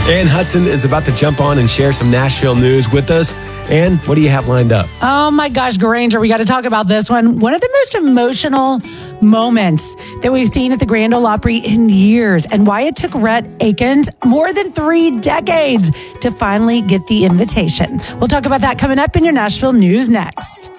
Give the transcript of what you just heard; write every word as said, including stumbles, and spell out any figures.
Ann Hudson is about to jump on and share some Nashville news with us. Ann, what do you have lined up? Oh my gosh, Granger, we got to talk about this one. One of the most emotional moments that we've seen at the Grand Ole Opry in years, and why it took Rhett Akins more than three decades to finally get the invitation. We'll talk about that coming up in your Nashville news next.